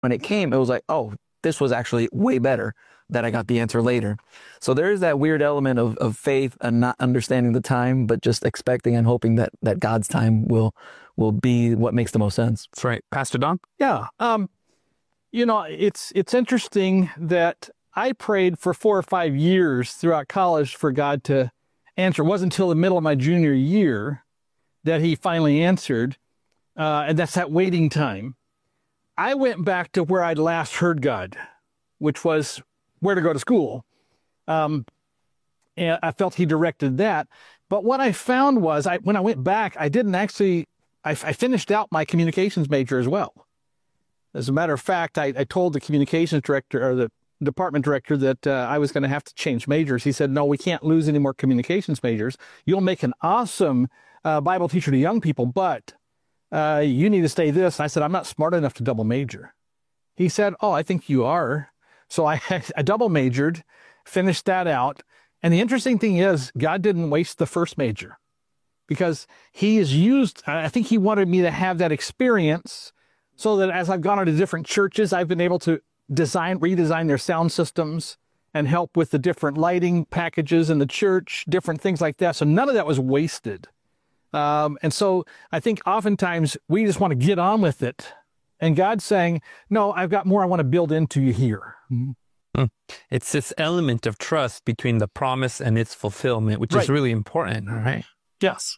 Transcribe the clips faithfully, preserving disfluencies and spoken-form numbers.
when it came, it was like, oh, this was actually way better that I got the answer later. So there is that weird element of, of faith and not understanding the time, but just expecting and hoping that that God's time will will be what makes the most sense. That's right. Pastor Don? Yeah. Um, you know, it's it's interesting that I prayed for four or five years throughout college for God to answer. It wasn't until the middle of my junior year that he finally answered. Uh, and that's that waiting time. I went back to where I'd last heard God, which was where to go to school. Um, and I felt he directed that. But what I found was, I when I went back, I didn't actually, I, I finished out my communications major as well. As a matter of fact, I, I told the communications director or the department director that uh, I was going to have to change majors. He said, no, we can't lose any more communications majors. You'll make an awesome uh, Bible teacher to young people, but uh, you need to stay this. And I said, I'm not smart enough to double major. He said, oh, I think you are. So I, I double majored, finished that out. And the interesting thing is, God didn't waste the first major because he is used, I think he wanted me to have that experience so that as I've gone into different churches, I've been able to design, redesign their sound systems and help with the different lighting packages in the church, different things like that. So none of that was wasted. Um, and so I think oftentimes we just want to get on with it. And God's saying, no, I've got more I want to build into you here. Mm-hmm. It's this element of trust between the promise and its fulfillment, which Right. is really important, all right? Yes.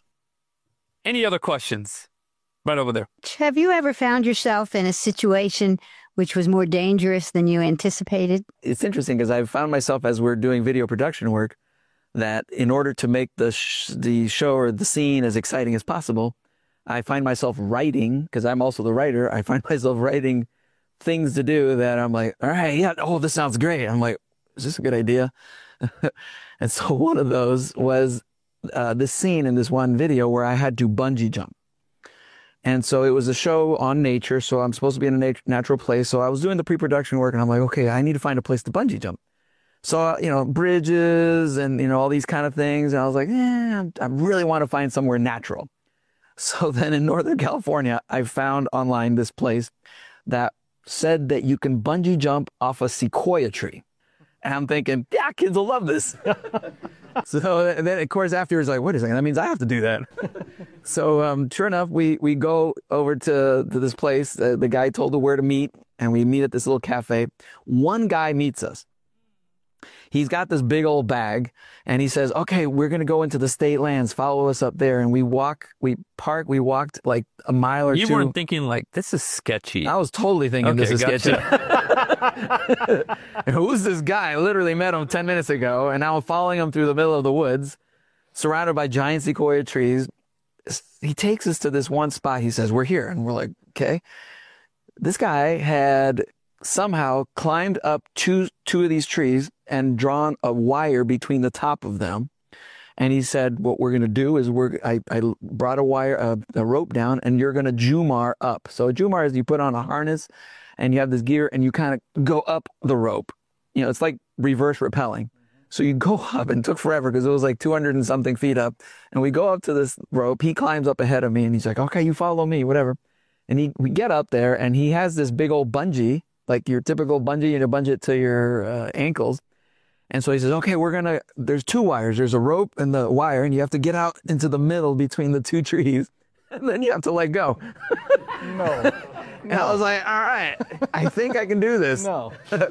Any other questions? Right over there. Have you ever found yourself in a situation which was more dangerous than you anticipated? It's interesting because I've found myself as we're doing video production work that in order to make the sh the show or the scene as exciting as possible, I find myself writing, because I'm also the writer, I find myself writing things to do that I'm like, all right, yeah, oh, this sounds great. I'm like, is this a good idea? And so one of those was uh, this scene in this one video where I had to bungee jump. And so it was a show on nature, so I'm supposed to be in a nat natural place. So I was doing the pre-production work, and I'm like, okay, I need to find a place to bungee jump. So, uh, you know, bridges and, you know, all these kind of things. And I was like, eh, I really want to find somewhere natural. So then in Northern California, I found online this place that said that you can bungee jump off a sequoia tree. And I'm thinking, yeah, kids will love this. So and then, of course, afterwards, like, wait a second, that means I have to do that. So um, sure enough, we, we go over to, to this place. Uh, the guy told us where to meet, and we meet at this little cafe. One guy meets us. He's got this big old bag, and he says, okay, we're going to go into the state lands. Follow us up there. And we walk, we park, we walked like a mile or You two. weren't thinking like, this is sketchy. I was totally thinking Okay, this is gotcha. sketchy. Who's this guy? I literally met him ten minutes ago, and now I'm following him through the middle of the woods, surrounded by giant sequoia trees. He takes us to this one spot. He says, we're here. And we're like, okay. This guy had somehow climbed up two, two of these trees and drawn a wire between the top of them. And he said, what we're going to do is we're, I, I brought a wire, a, a rope down, and you're going to Jumar up. So a Jumar is you put on a harness and you have this gear and you kind of go up the rope. You know, it's like reverse rappelling. So you go up, and it took forever because it was like two hundred and something feet up. And we go up to this rope. He climbs up ahead of me and he's like, okay, you follow me, whatever. And he, we get up there and he has this big old bungee, like your typical bungee, you know, bungee it to your uh, ankles. And so he says, okay, we're going to, there's two wires. There's a rope and the wire, and you have to get out into the middle between the two trees, and then you have to let go. No. And I was like, all right, I think I can do this. No.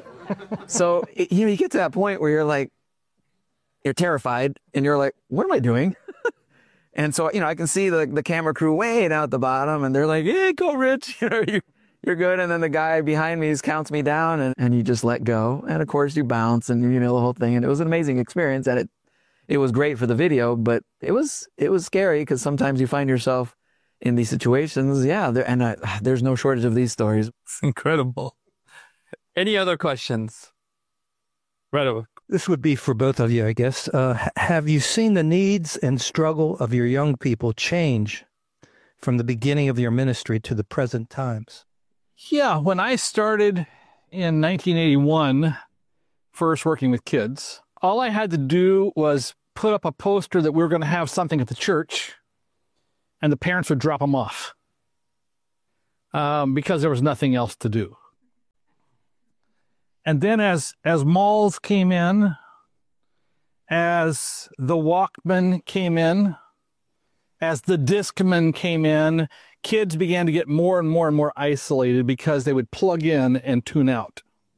So, you know, you get to that point where you're like, you're terrified, and you're like, what am I doing? And so, you know, I can see the, the camera crew way down at the bottom, and they're like, yeah, go, Rich. You know, you, you're good. And then the guy behind me counts me down, and, and you just let go. And of course you bounce and, you know, the whole thing. And it was an amazing experience, and it, it was great for the video, but it was, it was scary because sometimes you find yourself in these situations. Yeah. There, and I, there's no shortage of these stories. It's incredible. Any other questions? Right over. This would be for both of you, I guess. Uh, h- have you seen the needs and struggle of your young people change from the beginning of your ministry to the present times? Yeah, when I started in nineteen eighty-one, first working with kids, all I had to do was put up a poster that we were going to have something at the church, and the parents would drop them off um, because there was nothing else to do. And then as, as malls came in, as the Walkman came in, as the Discman came in, kids began to get more and more and more isolated because they would plug in and tune out.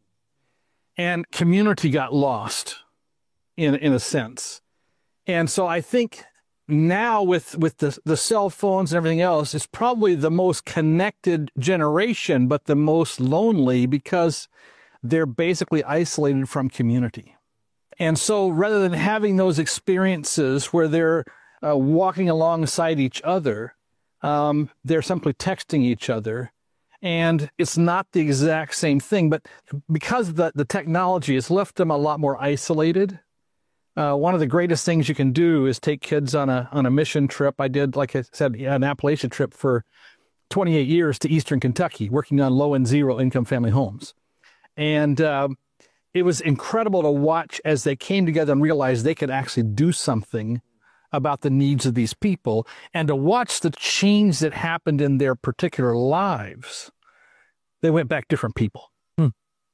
And community got lost in, in a sense. And so I think now with, with the, the cell phones and everything else, it's probably the most connected generation, but the most lonely because they're basically isolated from community. And so rather than having those experiences where they're uh, walking alongside each other, um, they're simply texting each other. And it's not the exact same thing, but because the, the technology has left them a lot more isolated, uh, one of the greatest things you can do is take kids on a on a mission trip. I did, like I said, an Appalachia trip for twenty-eight years to Eastern Kentucky, working on low and zero income family homes. And um, it was incredible to watch as they came together and realized they could actually do something about the needs of these people, and to watch the change that happened in their particular lives. They went back different people. Hmm.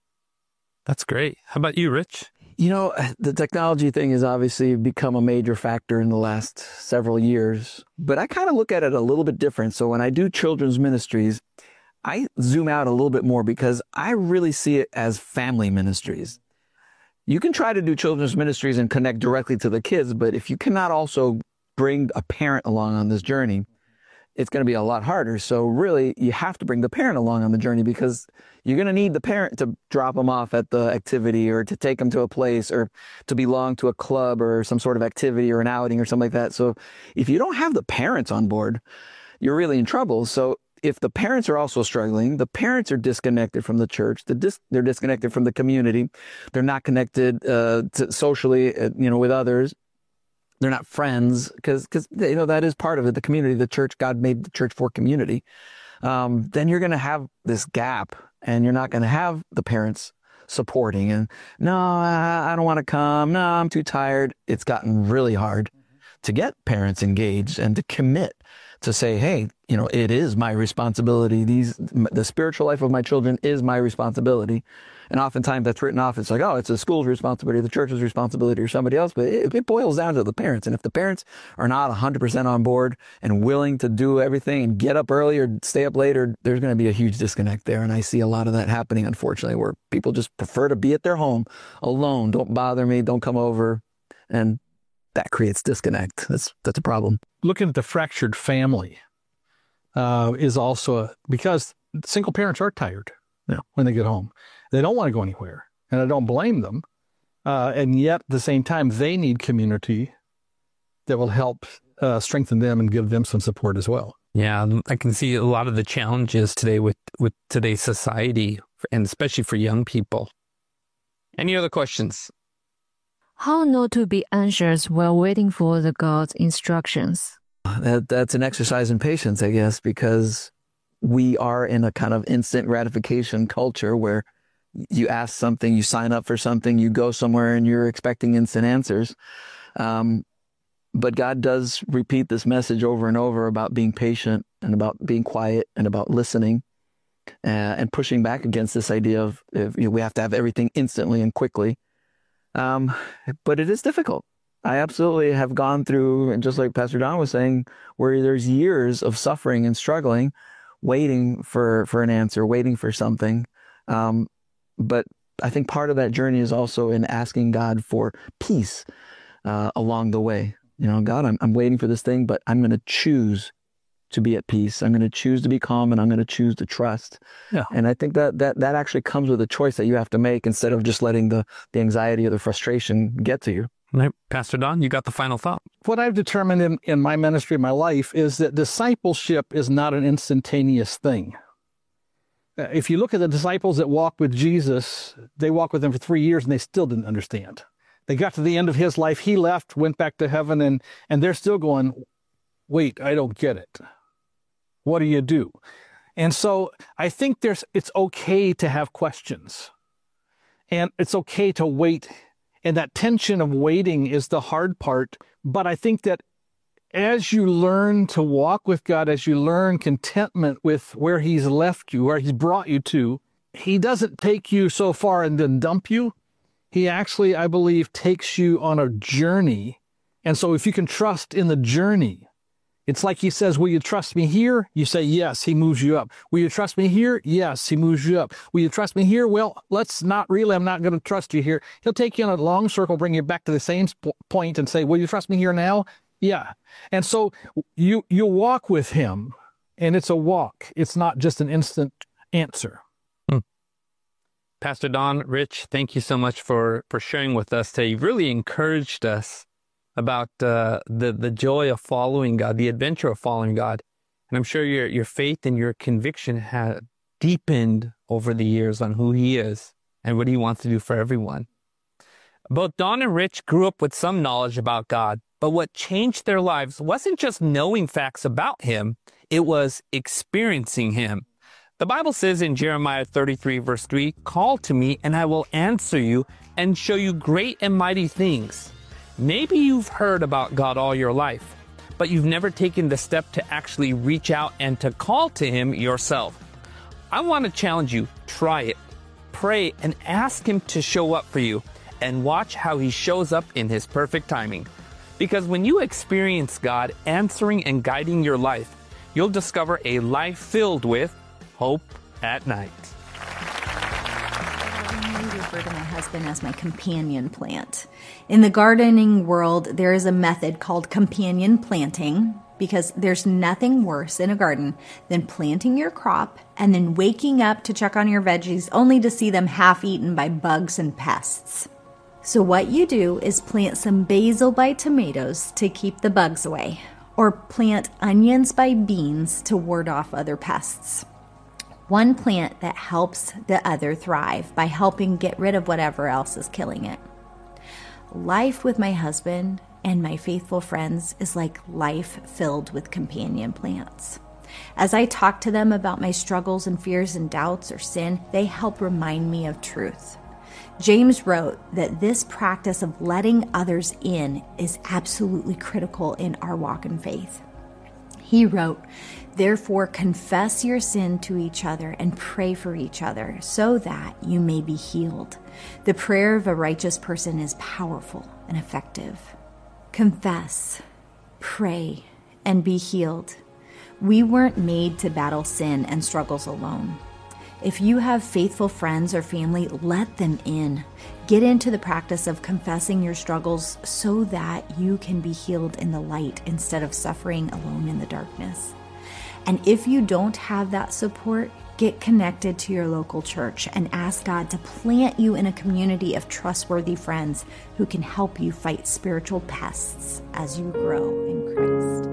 That's great. How about you, Rich? You know, the technology thing has obviously become a major factor in the last several years, but I kind of look at it a little bit different. So when I do children's ministries, I zoom out a little bit more because I really see it as family ministries. You can try to do children's ministries and connect directly to the kids, but if you cannot also bring a parent along on this journey, it's going to be a lot harder. So really, you have to bring the parent along on the journey because you're going to need the parent to drop them off at the activity or to take them to a place or to belong to a club or some sort of activity or an outing or something like that. So if you don't have the parents on board, you're really in trouble. So if the parents are also struggling, the parents are disconnected from the church, the dis- they're disconnected from the community, they're not connected uh, to socially, uh, you know, with others. They're not friends because, because you know, that is part of it. The community, the church, God made the church for community. Um, then you're going to have this gap and you're not going to have the parents supporting and no, I, I don't want to come. No, I'm too tired. It's gotten really hard to get parents engaged and to commit to say, hey, you know, it is my responsibility. These, the spiritual life of my children is my responsibility. And oftentimes that's written off. It's like, oh, it's the school's responsibility, the church's responsibility, or somebody else. But it, it boils down to the parents. And if the parents are not one hundred percent on board and willing to do everything and get up early or stay up later, there's going to be a huge disconnect there. And I see a lot of that happening, unfortunately, where people just prefer to be at their home alone. Don't bother me. Don't come over. And that creates disconnect. That's that's a problem. Looking at the fractured family uh, is also a, because single parents are tired yeah. when they get home. They don't want to go anywhere, and I don't blame them. Uh, and yet, at the same time, they need community that will help uh, strengthen them and give them some support as well. Yeah, I can see a lot of the challenges today with, with today's society, and especially for young people. Any other questions? How not to be anxious while waiting for the God's instructions? That, that's an exercise in patience, I guess, because we are in a kind of instant gratification culture where you ask something, you sign up for something, you go somewhere and you're expecting instant answers. Um, but God does repeat this message over and over about being patient and about being quiet and about listening uh, and pushing back against this idea of, of you know, we have to have everything instantly and quickly. Um, but it is difficult. I absolutely have gone through, and just like Pastor Don was saying, where there's years of suffering and struggling, waiting for, for an answer, waiting for something. Um, but I think part of that journey is also in asking God for peace uh, along the way. You know, God, I'm, I'm waiting for this thing, but I'm going to choose to be at peace. I'm going to choose to be calm, and I'm going to choose to trust. Yeah. And I think that, that that actually comes with a choice that you have to make instead of just letting the, the anxiety or the frustration get to you. Right. Pastor Don, you got the final thought. What I've determined in, in my ministry, my life, is that discipleship is not an instantaneous thing. Uh, if you look at the disciples that walked with Jesus, they walked with him for three years and they still didn't understand. They got to the end of his life. He left, went back to heaven, and, and they're still going, wait, I don't get it. What do you do? And so I think there's it's okay to have questions. And it's okay to wait. And that tension of waiting is the hard part. But I think that as you learn to walk with God, as you learn contentment with where he's left you, where he's brought you to, he doesn't take you so far and then dump you. He actually, I believe, takes you on a journey. And so if you can trust in the journey, it's like he says, will you trust me here? You say, yes, he moves you up. Will you trust me here? Yes, he moves you up. Will you trust me here? Well, let's not really, I'm not going to trust you here. He'll take you in a long circle, bring you back to the same point and say, will you trust me here now? Yeah. And so you, you walk with him, and it's a walk. It's not just an instant answer. Hmm. Pastor Don, Rich, thank you so much for, for sharing with us today. You've really encouraged us about uh, the, the joy of following God, the adventure of following God. And I'm sure your, your faith and your conviction have deepened over the years on who he is and what he wants to do for everyone. Both Don and Rich grew up with some knowledge about God, but what changed their lives wasn't just knowing facts about him, it was experiencing him. The Bible says in Jeremiah thirty-three, verse three, call to me and I will answer you and show you great and mighty things. Maybe you've heard about God all your life, but you've never taken the step to actually reach out and to call to him yourself. I want to challenge you, try it. Pray and ask him to show up for you, and watch how he shows up in his perfect timing. Because when you experience God answering and guiding your life, you'll discover a life filled with hope at night. I refer to my husband as my companion plant. In the gardening world, there is a method called companion planting, because there's nothing worse in a garden than planting your crop and then waking up to check on your veggies only to see them half eaten by bugs and pests. So what you do is plant some basil by tomatoes to keep the bugs away, or plant onions by beans to ward off other pests. One plant that helps the other thrive by helping get rid of whatever else is killing it. Life with my husband and my faithful friends is like life filled with companion plants. As I talk to them about my struggles and fears and doubts or sin, they help remind me of truth. James wrote that this practice of letting others in is absolutely critical in our walk in faith. He wrote, therefore confess your sin to each other and pray for each other so that you may be healed. The prayer of a righteous person is powerful and effective. Confess, pray, and be healed. We weren't made to battle sin and struggles alone. If you have faithful friends or family, let them in. Get into the practice of confessing your struggles so that you can be healed in the light instead of suffering alone in the darkness. And if you don't have that support, get connected to your local church and ask God to plant you in a community of trustworthy friends who can help you fight spiritual pests as you grow in Christ.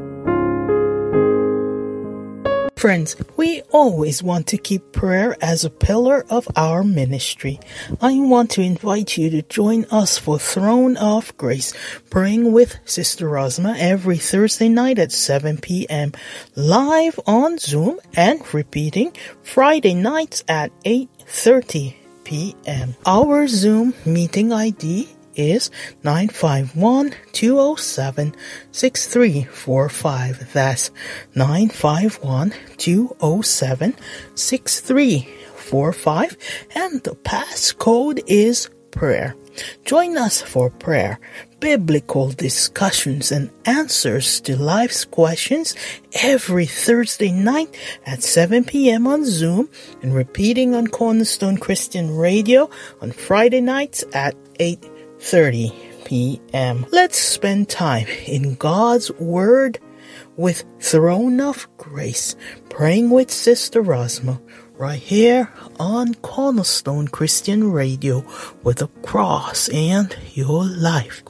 Friends, we always want to keep prayer as a pillar of our ministry. I want to invite you to join us for Throne of Grace, praying with Sister Rosma every Thursday night at seven p.m. live on Zoom and repeating Friday nights at eight thirty p.m. Our Zoom meeting I D is nine five one, two oh seven, six three four five. That's nine five one, two oh seven, six three four five. And the passcode is prayer. Join us for prayer, biblical discussions, and answers to life's questions every Thursday night at seven p.m. on Zoom and repeating on Cornerstone Christian Radio on Friday nights at eight thirty p.m. Let's spend time in God's Word with Throne of Grace, praying with Sister Rosma, right here on Cornerstone Christian Radio, with a cross and your life.